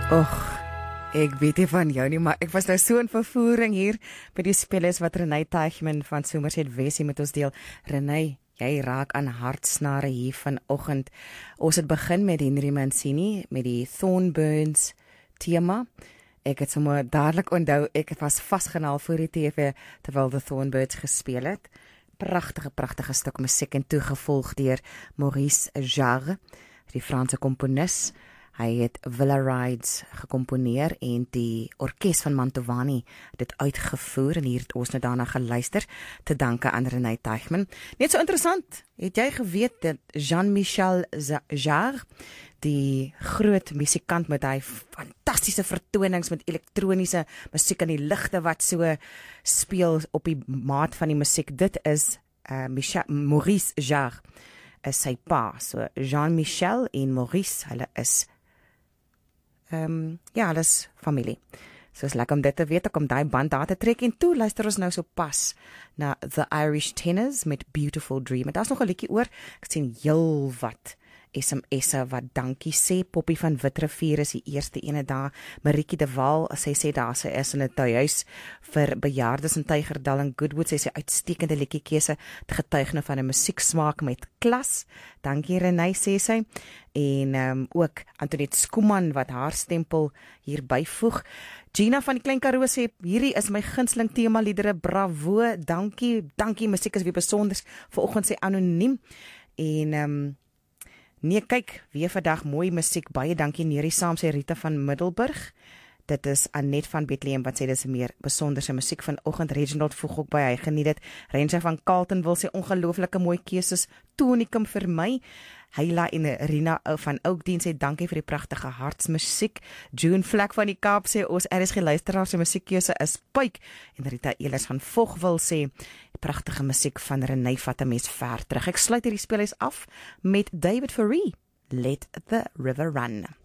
Och, ek weet nie van jou nie, maar ek was nou so in vervoering hier by die spelers wat Renay Teichman van Somerset West met ons deel. Renay, jy raak aan hartsnare hier vanoggend. Ons het begin met Henry Mancini, met die Thornburns tema. Ek het sommer dadelik onthou, ek was vasgenaal voor die TV terwyl die Thornburns gespeel het. Pragtige stuk musiek en toegevolg deur Maurice Jarre, die Franse komponis. Hy het Villa Rides gecomponeer en die orkes van Mantovani dit uitgevoer en hier het ons nou daarna geluister te danke aan Renay Teichman. Net so interessant, het jy geweet dat Jean-Michel Jarre, die groot musikant met hy fantastiese vertonings met elektroniese musiek en die ligte wat so speel op die maat van die musiek, dit is Maurice Jarre, is sy pa. So Jean-Michel en Maurice, hulle is hulle is familie. So is lekker om dit te weet, om die band daar te trek. En toe luister ons nou so pas na The Irish Tenors met Beautiful Dream. En daar is nog 'n liedjie oor, ek sien heel wat SMS'e wat dankie sê. Poppy van Witrifuur is die eerste ene daar. Marieke de Waal, sy sê daar sy is in 'n tuihuis vir bejaardes in Tygerdal en Goodwood, sy uitstekende liedjiekeuse, te getuigne van 'n musieksmaak met klas. Dankie Renay, sê sy. En ook Antoinette Skuman wat haar stempel hier byvoeg. Gina van die Klein Karoo sê, hierdie is my gunsteling tema liedere, bravo, dankie, musiek is weer besonder, vanoggend sê anoniem. En nee, kyk, weer vandag mooi musiek, baie dankie Nerie saam, sê Rita van Middelburg. Dit is Annette van Bethlehem wat sê, dit is meer besonderse musiek vanoggend. Reginald voeg ook by, hy geniet dit. Rensie van Carlton wil sê, ongelooflike mooi keuses, Tonikum vir my. Heila en Rina van Oudtshoorn sê, dankie vir die pragtige hartsmusiek. June Vlak van die Kaap sê, ons RSG luisteraars se musiekkeuse is puik. En Rita Elers van Vog wil sê, pragtige musiek van Renay vat 'n mens ver terug. Ek sluit hierdie speelhuis af met David Fourie, Let the River Run.